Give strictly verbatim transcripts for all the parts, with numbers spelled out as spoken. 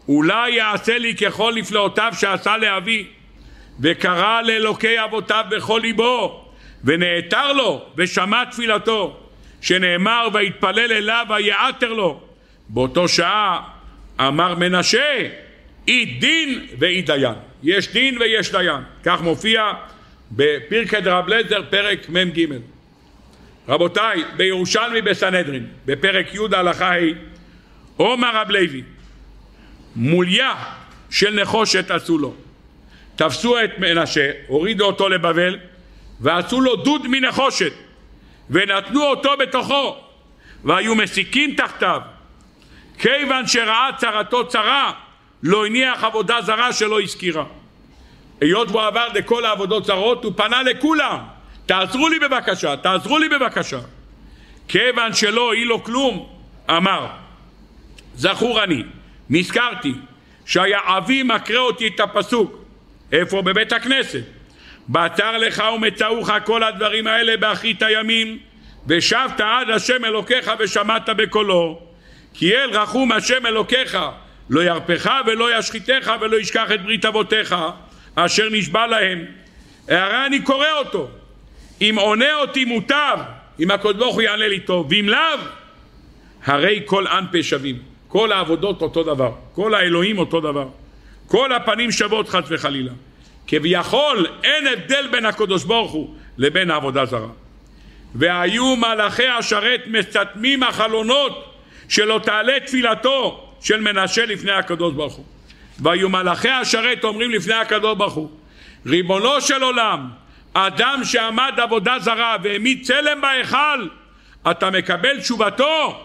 אולי יעשה לי ככל נפלאותיו שעשה לאבי, וקרא לאלוקי אבותיו בכל ליבו, ונעתר לו ושמע תפילתו, שנאמר ויתפלל אליו ויעתר לו. באותו שעה אמר מנשה, אי דין ואי דיין. יש דין ויש דיין. כך מופיע בפרקי דרב אליעזר פרק מ"ג. רבותיי, בירושלמי בסנהדרין בפרק י' הלכה ה', אומר רב לוי, מוליה של נחושת עשו לו. תפסו את מנשה, הורידו אותו לבבל, ועשו לו דוד מנחושת, ונתנו אותו בתוכו, והיו מסיקים תחתיו. כיוון שראה צרתו צרה, לא הניח עבודה זרה שלא הזכירה. היות הוא עבר לכל העבודות זרות, הוא פנה לכולם, תעזרו לי בבקשה, תעזרו לי בבקשה. כיוון שלא הועיל לו כלום, אמר, זכור אני, נזכרתי, שהיה אבי מקרא אותי את הפסוק, איפה? בבית הכנסת. בצר לך ומצאוך כל הדברים האלה באחרית הימים, ושבת עד השם אלוקיך ושמעת בקולו, כי אל רחום השם אלוקיך, לא ירפך ולא ישחיתך ולא ישכח את ברית אבותיך, אשר נשבע להם. הרי אני קורא אותו, אם עונה אותי מוטב, אם הקדוש ברוך הוא יענה לי טוב, ואם לאו, הרי כל אנפה שווים. כל העבודות אותו דבר, כל האלוהים אותו דבר, כל הפנים שוות חס וחלילה. כביכול אין הבדל בין הקדוש ברוך הוא לבין העבודה זרה. והיו מלאכי השרת מסתמים החלונות שלא תעלה תפילתו של מנשה לפני הקדוש ברוך הוא. והיו מלאכי השרת אומרים לפני הקדוש ברוך הוא, ריבונו של עולם, אדם שעמד עבודה זרה והעמיד צלם בהיכל, אתה מקבל תשובתו?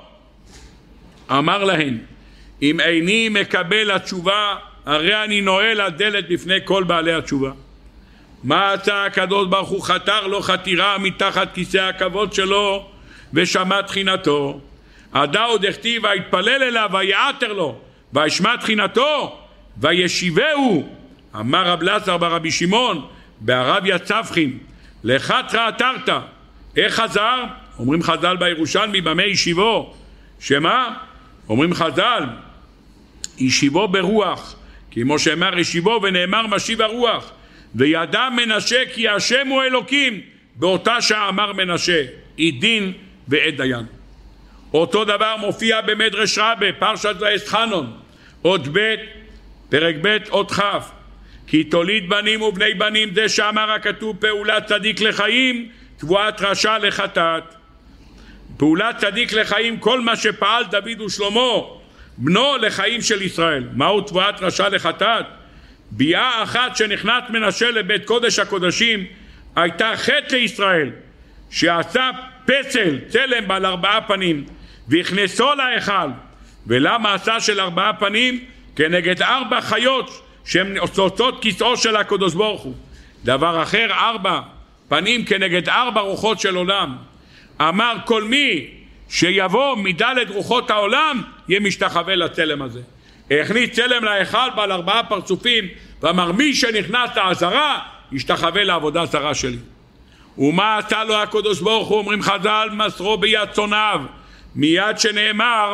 אמר להן, אם איני מקבל התשובה, הרי אני נועל הדלת בפני כל בעלי התשובה. מה עשה הקדוש ברוך הוא? חתר לו חתירה מתחת כיסא הכבוד שלו ושמע תחינתו. עדה עוד הכתיב ויתפלל אליו ויעתר לו וישמע תחינתו וישיבהו. אמר רב אלעזר ברבי שמעון בערביה צווחים, לחתרא עתרת. איך חזר? אומרים חז"ל בירושלמי במה ישיבו? שמה? אומרים חז"ל, ישיבו ברוח, כמו שאמר ישיבו ונאמר משיב הרוח. וידע מנשה כי השם הוא אלוקים, באותה שעה אמר מנשה, אי דין ואי דיין. אותו דבר מופיע במדרש רבה, פרשת ואסתחנון, עוד ב' פרק ב' עוד כ', כי תוליד בנים ובני בנים, זה שאמר הכתוב פעולת צדיק לחיים, תבואת רשע לחטאת. פעולת צדיק לחיים, כל מה שפעל דוד ושלמה בנו לחיים של ישראל. מהו תבואת רשע לחטאת? ביאה אחת שנכנס מנשה לבית קודש הקודשים הייתה חטא לישראל, שעשה פסל צלם בעל ארבעה פנים והכנסו להיכל. ולמה עשה של ארבעה פנים? כנגד ארבע חיות שהן עושות כיסאו של הקדוש ברוך הוא. דבר אחר, ארבע פנים כנגד ארבע רוחות של עולם. אמר כל מי שיבוא מדלת רוחות העולם יהיה משתחווה לצלם הזה. הכניס צלם להיכל בעל ארבעה פרצופים ואמר מי שנכנס לעזרה ישתחווה לעבודה זרה שלי. ומה עשה לו הקדוש ברוך הוא? אומרים חז"ל, מסרו ביד צונאיו, מיד שנאמר,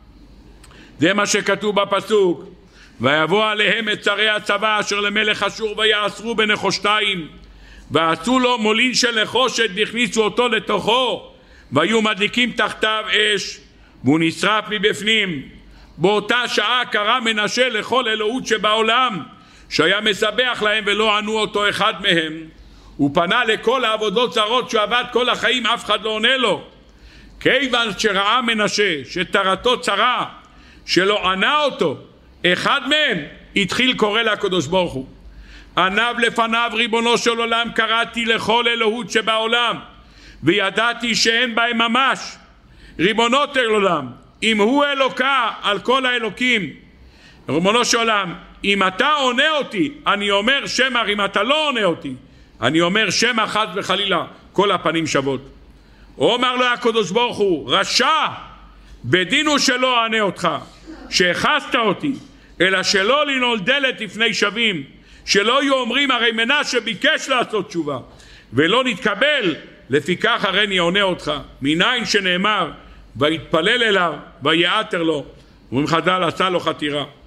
זה מה שכתוב בפסוק, ויבוא עליהם את שרי הצבא אשר למלך אשור ויעשרו בנחושתיים, ועשו לו מולין של נחושת והכניסו אותו לתוכו, והיו מדליקים תחתיו אש והוא נשרף מבפנים. באותה שעה קרא מנשה לכל אלוהות שבעולם שהיה מסבח להם ולא ענו אותו אחד מהם. הוא פנה לכל העבודות זרות שהוא עבד כל החיים, אף אחד לא עונה לו. כיוון שראה מנשה שתרתו צרה שלא ענה אותו אחד מהם, התחיל קורא לקדוש ברוך הוא. עניו לפניו, ריבונו של עולם, קראתי לכל אלוהות שבעולם וידעתי שאין בהם ממש. ריבונו של עולם, אם הוא אלוקה על כל האלוקים, ריבונו של עולם, אם אתה עונה אותי אני אומר שמא, אם אתה לא עונה אותי אני אומר שמא חס וחלילה כל הפנים שוות. אומר לו הקדוש ברוך הוא, רשע, בדין הוא שלא אענה אותך, שהכסת אותי, אלא שלא לנעול דלת לפני שווים, שלא יהיו אומרים הרי מנשה ביקש לעשות תשובה ולא נתקבל, לפיכך הרי אני עונה אותך. מניין שנאמר ויתפלל אליו ויעתר לו. אומרים חז"ל, עשה לו חתירה.